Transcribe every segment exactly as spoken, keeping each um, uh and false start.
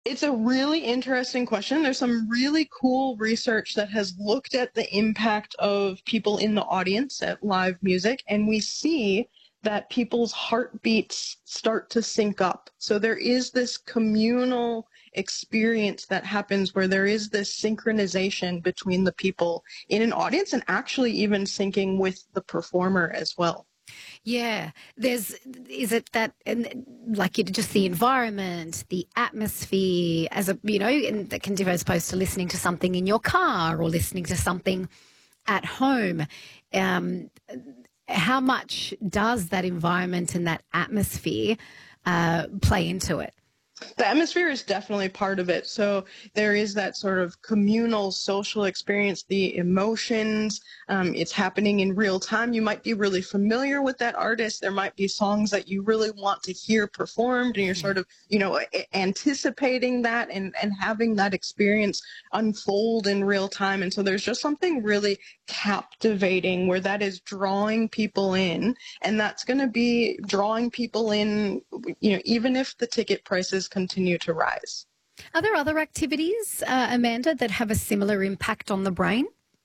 It's a really interesting question. There's some really cool research that has looked at the impact of people in the audience at live music, and we see that people's heartbeats start to sync up. So there is this communal experience that happens where there is this synchronization between the people in an audience and actually even syncing with the performer as well. Yeah, there's, is it that, and like you just the environment, the atmosphere, as a, you know, and that can differ as opposed to listening to something in your car or listening to something at home. Um, how much does that environment and that atmosphere uh, play into it? The atmosphere is definitely part of it. So there is that sort of communal social experience, the emotions. Um, it's happening in real time. You might be really familiar with that artist. There might be songs that you really want to hear performed, and you're sort of, you know, a- anticipating that and, and having that experience unfold in real time. And so there's just something really captivating where that is drawing people in, and that's going to be drawing people in, you know, even if the ticket prices continue to rise. Are there other activities, uh, Amanda, that have a similar impact on the brain?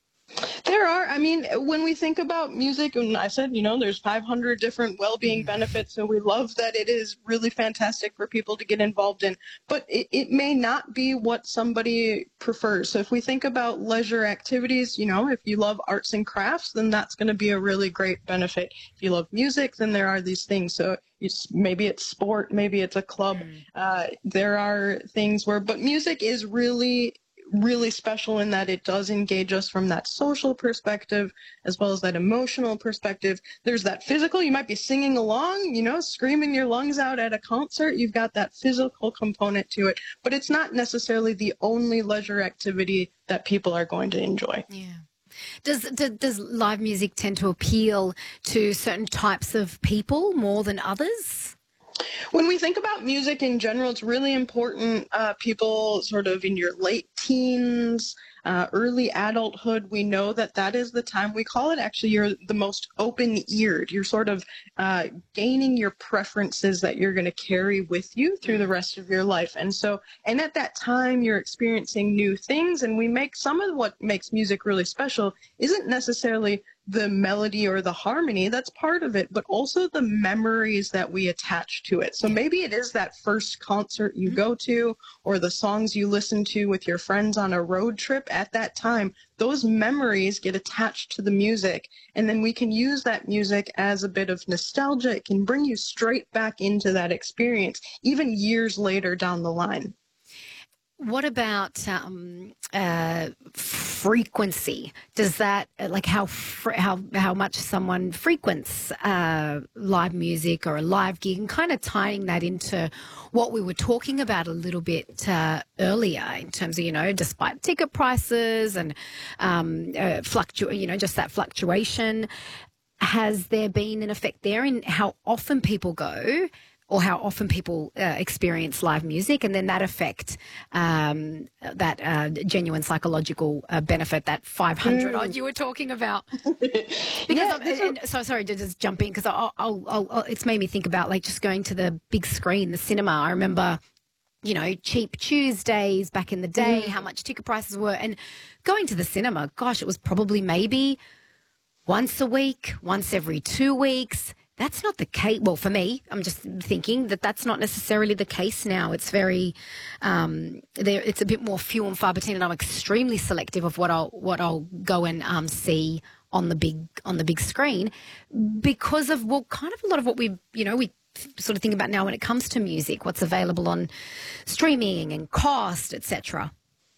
There are. I mean, when we think about music, and I said, you know, there's five hundred different well-being benefits, so we love that it is really fantastic for people to get involved in, but it, it may not be what somebody prefers. So if we think about leisure activities, you know, if you love arts and crafts, then that's going to be a really great benefit. If you love music, then there are these things. So it's, maybe it's sport, maybe it's a club. Mm. Uh, there are things where, but music is really really special in that it does engage us from that social perspective as well as that emotional perspective. There's that physical, you might be singing along, you know, screaming your lungs out at a concert. You've got that physical component to it, but it's not necessarily the only leisure activity that people are going to enjoy. Yeah. Does, does does live music tend to appeal to certain types of people more than others? When we think about music in general, it's really important. Uh, people sort of in your late teens, uh, early adulthood, we know that that is the time, we call it actually, you're the most open-eared. You're sort of uh, gaining your preferences that you're going to carry with you through the rest of your life. And so, and at that time, you're experiencing new things, and we make some of what makes music really special isn't necessarily the melody or the harmony, that's part of it, but also the memories that we attach to it. So maybe it is that first concert you go to, or the songs you listen to with your friends on a road trip at that time. Those memories get attached to the music, and then we can use that music as a bit of nostalgia. It can bring you straight back into that experience, even years later down the line. What about um, uh, frequency? Does that, like how fre- how how much someone frequents uh, live music or a live gig, and kind of tying that into what we were talking about a little bit uh, earlier in terms of, you know, despite ticket prices and um, uh, fluctu- you know, just that fluctuation, has there been an effect there in how often people go, or how often people uh, experience live music, and then that effect, um, that uh, genuine psychological uh, benefit, that five hundred Mm. odd you were talking about? Because Yeah, I'm, these and, are- and so sorry to just jump in, because I'll, I'll, I'll, I'll, it's made me think about like just going to the big screen, the cinema. I remember, you know, cheap Tuesdays back in the day, Mm. how much ticket prices were, and going to the cinema, gosh, it was probably maybe once a week, once every two weeks. That's not the case. Well, for me, I'm just thinking that that's not necessarily the case now. It's very, um, there. It's a bit more few and far between, and I'm extremely selective of what I'll what I'll go and um, see on the big on the big screen, because of, well, kind of a lot of what we you know we sort of think about now when it comes to music, what's available on streaming and cost, et cetera.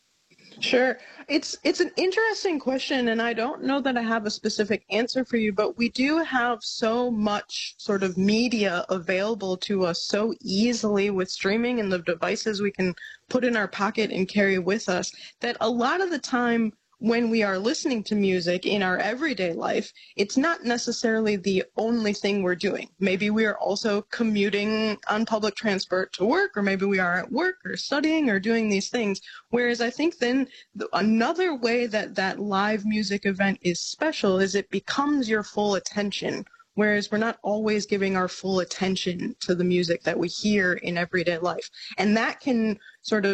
Sure. It's it's an interesting question, and I don't know that I have a specific answer for you, but we do have so much sort of media available to us so easily with streaming and the devices we can put in our pocket and carry with us, that a lot of the time when we are listening to music in our everyday life, it's not necessarily the only thing we're doing. Maybe we are also commuting on public transport to work, or maybe we are at work or studying or doing these things. Whereas I think then the, another way that that live music event is special is it becomes your full attention. Whereas we're not always giving our full attention to the music that we hear in everyday life. And that can sort of